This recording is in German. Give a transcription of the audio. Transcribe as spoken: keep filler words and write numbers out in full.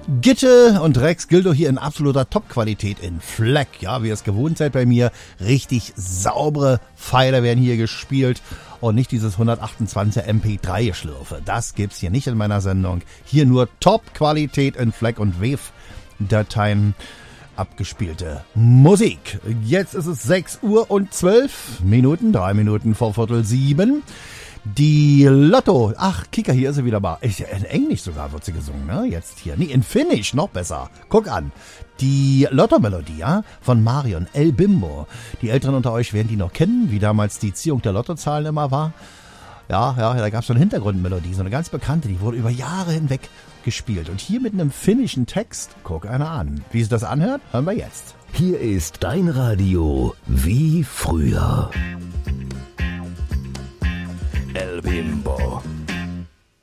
Gitte und Rex Gildo hier in absoluter Top-Qualität in Fleck. Ja, wie ihr es gewohnt seid bei mir, richtig saubere Pfeile werden hier gespielt und nicht dieses hundertachtundzwanziger M P drei Geschlürfe. Das gibt's hier nicht in meiner Sendung. Hier nur Top-Qualität in Fleck und Wave-Dateien. Abgespielte Musik. Jetzt ist es sechs Uhr und zwölf Minuten, drei Minuten vor Viertel sieben. Die Lotto, ach, Kika, hier ist sie wieder mal. In Englisch sogar wird sie gesungen, ne? Jetzt hier. Nee, in Finnisch, noch besser. Guck an. Die Lotto-Melodie, ja? Von Marion El Bimbo. Die Älteren unter euch werden die noch kennen, wie damals die Ziehung der Lottozahlen immer war. Ja, ja, da gab es so eine Hintergrundmelodie, so eine ganz bekannte, die wurde über Jahre hinweg gespielt. Und hier mit einem finnischen Text, guck einer an. Wie sich das anhört, hören wir jetzt. Hier ist dein Radio wie früher. El Bimbo.